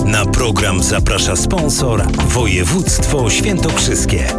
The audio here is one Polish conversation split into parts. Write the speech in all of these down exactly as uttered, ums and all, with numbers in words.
Na program zaprasza sponsor Województwo Świętokrzyskie.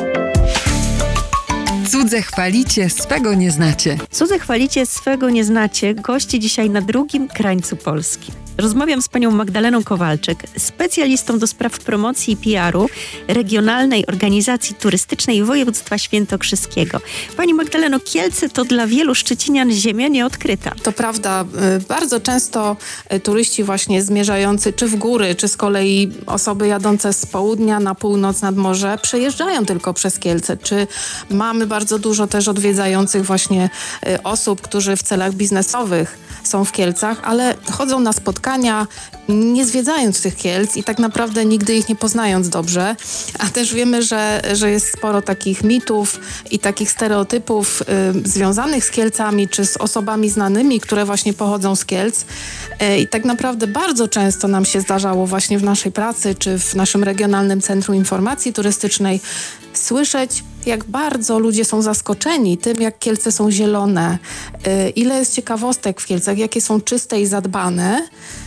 Cudze chwalicie, swego nie znacie. Cudze chwalicie, swego nie znacie. Gości dzisiaj na drugim krańcu Polski. Rozmawiam z panią Magdaleną Kowalczyk, specjalistą do spraw promocji i P R u Regionalnej Organizacji Turystycznej Województwa Świętokrzyskiego. Pani Magdaleno, Kielce to dla wielu szczecinian ziemia nieodkryta. To prawda, bardzo często turyści właśnie zmierzający czy w góry, czy z kolei osoby jadące z południa na północ nad morze przejeżdżają tylko przez Kielce. Czy mamy bardzo dużo też odwiedzających właśnie osób, którzy w celach biznesowych są w Kielcach, ale chodzą na spotkania, nie zwiedzając tych Kielc i tak naprawdę nigdy ich nie poznając dobrze. A też wiemy, że, że jest sporo takich mitów i takich stereotypów y, związanych z Kielcami czy z osobami znanymi, które właśnie pochodzą z Kielc. Y, I tak naprawdę bardzo często nam się zdarzało właśnie w naszej pracy czy w naszym Regionalnym Centrum Informacji Turystycznej słyszeć, jak bardzo ludzie są zaskoczeni tym, jak Kielce są zielone, y, ile jest ciekawostek w Kielcach, jakie są czyste i zadbane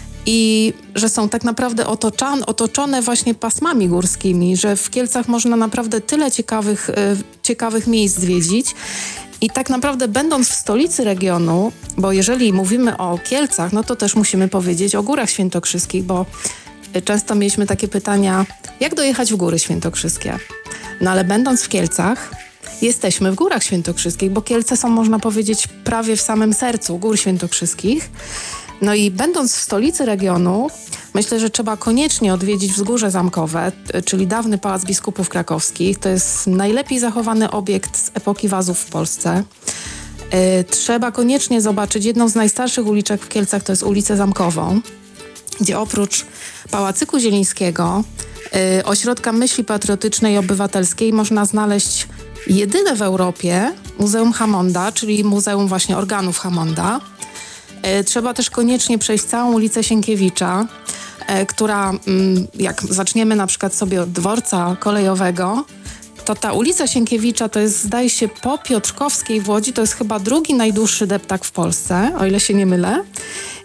i że są tak naprawdę otoczone, otoczone właśnie pasmami górskimi, że w Kielcach można naprawdę tyle ciekawych, y, ciekawych miejsc zwiedzić. I tak naprawdę będąc w stolicy regionu, bo jeżeli mówimy o Kielcach, no to też musimy powiedzieć o Górach Świętokrzyskich, bo często mieliśmy takie pytania, jak dojechać w Góry Świętokrzyskie? No ale będąc w Kielcach, jesteśmy w Górach Świętokrzyskich, bo Kielce są, można powiedzieć, prawie w samym sercu Gór Świętokrzyskich. No i będąc w stolicy regionu, myślę, że trzeba koniecznie odwiedzić Wzgórze Zamkowe, czyli dawny Pałac Biskupów Krakowskich. To jest najlepiej zachowany obiekt z epoki Wazów w Polsce. Yy, trzeba koniecznie zobaczyć jedną z najstarszych uliczek w Kielcach, to jest ulicę Zamkową, gdzie oprócz Pałacyku Zielińskiego, yy, ośrodka myśli patriotycznej i obywatelskiej można znaleźć jedyne w Europie Muzeum Hammonda, czyli Muzeum właśnie Organów Hammonda. Yy, trzeba też koniecznie przejść całą ulicę Sienkiewicza, yy, która, yy, jak zaczniemy na przykład sobie od dworca kolejowego, to ta ulica Sienkiewicza to jest, zdaje się, po Piotrkowskiej w Łodzi, to jest chyba drugi najdłuższy deptak w Polsce, o ile się nie mylę.